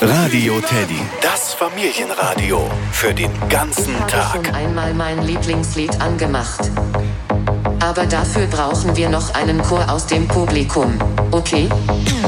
Radio Teddy, das Familienradio für den ganzen Tag. Ich habe schon einmal mein Lieblingslied angemacht. Aber dafür brauchen wir noch einen Chor aus dem Publikum, okay?